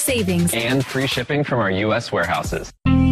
savings, and free shipping from our U.S. warehouses.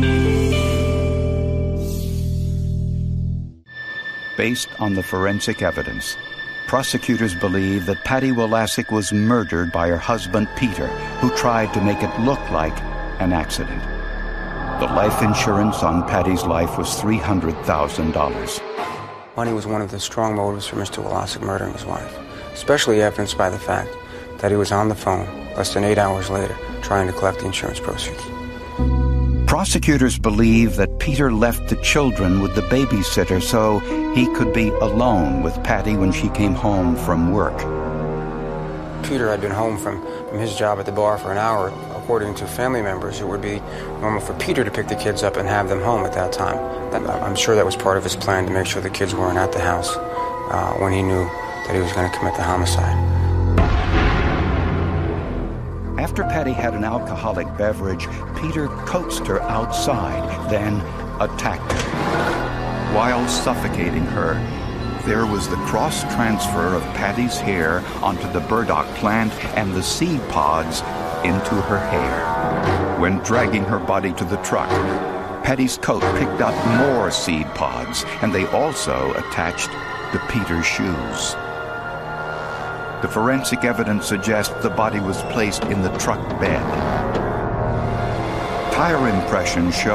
Based on the forensic evidence, prosecutors believe that Patty Wolasick was murdered by her husband, Peter, who tried to make it look like an accident. The life insurance on Patty's life was $300,000. Money was one of the strong motives for Mr. Wolasick murdering his wife, especially evidenced by the fact that he was on the phone less than 8 hours later trying to collect the insurance proceeds. Prosecutors believe that Peter left the children with the babysitter so he could be alone with Patty when she came home from work. Peter had been home from his job at the bar for an hour. According to family members, it would be normal for Peter to pick the kids up and have them home at that time. I'm sure that was part of his plan to make sure the kids weren't at the house when he knew that he was going to commit the homicide. After Patty had an alcoholic beverage, Peter coaxed her outside, then attacked her. While suffocating her, there was the cross-transfer of Patty's hair onto the burdock plant and the seed pods into her hair. When dragging her body to the truck, Patty's coat picked up more seed pods, and they also attached to Peter's shoes. The forensic evidence suggests the body was placed in the truck bed. Tire impressions show